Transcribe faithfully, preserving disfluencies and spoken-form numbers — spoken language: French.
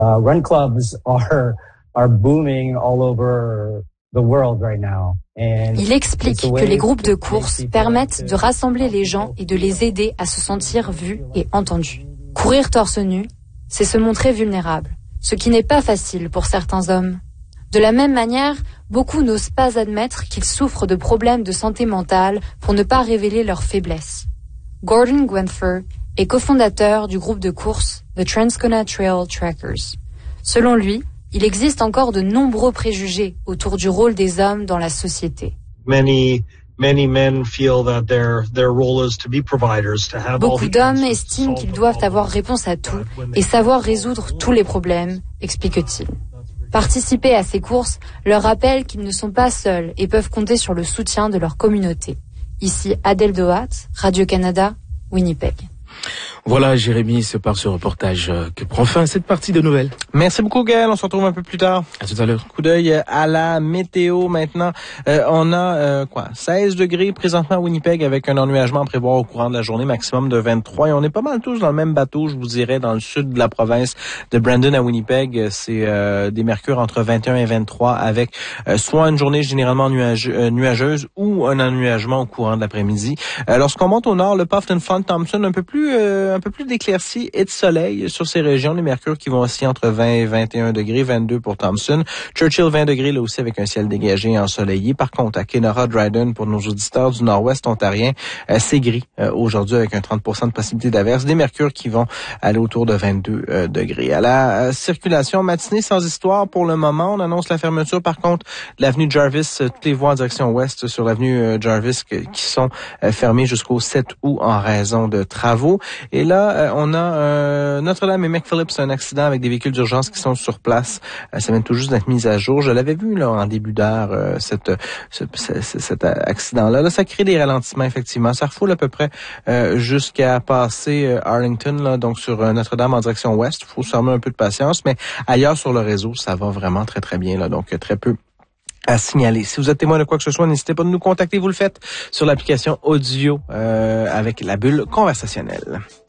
Uh, run clubs are are booming all over the world right now. And il explique que les groupes de course permettent de rassembler les gens et de les aider à se sentir vus et entendus. Courir torse nu, c'est se montrer vulnérable, ce qui n'est pas facile pour certains hommes. De la même manière, beaucoup n'osent pas admettre qu'ils souffrent de problèmes de santé mentale pour ne pas révéler leurs faiblesses. Gordon Guenther est cofondateur du groupe de course The Transcona Trail Trackers. Selon lui, il existe encore de nombreux préjugés autour du rôle des hommes dans la société. Many, many men feel that their their role is to be providers, to have Beaucoup d'hommes estiment qu'ils doivent avoir réponse à tout et savoir résoudre tous les problèmes, explique-t-il. Participer à ces courses leur rappelle qu'ils ne sont pas seuls et peuvent compter sur le soutien de leur communauté. Ici Adèle Dohat, Radio-Canada, Winnipeg. Voilà, Jérémy, c'est par ce reportage que prend fin cette partie de nouvelles. Merci beaucoup, Gaël. On se retrouve un peu plus tard. À tout à l'heure. Coup d'œil à la météo maintenant. Euh, on a euh, quoi seize degrés présentement à Winnipeg avec un ennuagement à prévoir au courant de la journée, maximum de vingt-trois. Et on est pas mal tous dans le même bateau, je vous dirais, dans le sud de la province de Brandon à Winnipeg. C'est euh, des mercures entre vingt et un et vingt-trois avec euh, soit une journée généralement nuage, euh, nuageuse ou un ennuagement au courant de l'après-midi. Euh, lorsqu'on monte au nord, le Puffton Front Thompson, un peu plus euh, un peu plus d'éclaircies et de soleil sur ces régions. Les mercures qui vont aussi entre vingt et vingt et un degrés, vingt-deux pour Thompson. Churchill, vingt degrés, là aussi avec un ciel dégagé et ensoleillé. Par contre, à Kenora, Dryden, pour nos auditeurs du nord-ouest ontarien, euh, c'est gris euh, aujourd'hui avec un trente pour cent de possibilité d'averse. Des mercures qui vont aller autour de vingt-deux euh, degrés. À la euh, circulation matinée sans histoire pour le moment. On annonce la fermeture, par contre, de l'avenue Jarvis, euh, toutes les voies en direction ouest sur l'avenue euh, Jarvis que, qui sont euh, fermées jusqu'au sept août en raison de travaux. Et là, euh, on a euh, Notre-Dame et McPhillips, un accident avec des véhicules d'urgence qui sont sur place. Euh, ça vient tout juste d'être mis à jour. Je l'avais vu là en début d'heure, euh, cette, ce, ce, cet accident-là. Là, ça crée des ralentissements, effectivement. Ça refoule à peu près euh, jusqu'à passer euh, Arlington, là, donc sur euh, Notre-Dame en direction ouest. Il faut sûrement un peu de patience, mais ailleurs sur le réseau, ça va vraiment très, très bien. Là, donc, très peu à signaler. Si vous êtes témoin de quoi que ce soit, n'hésitez pas à nous contacter. Vous le faites sur l'application audio euh, avec la bulle conversationnelle.